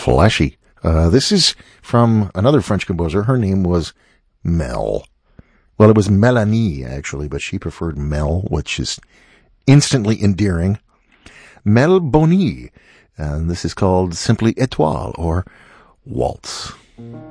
flashy. This is from another French composer. Her name was Mel. Well, it was Melanie, actually, but she preferred Mel, which is instantly endearing. Mel Boni. And this is called simply Étoile, or Waltz.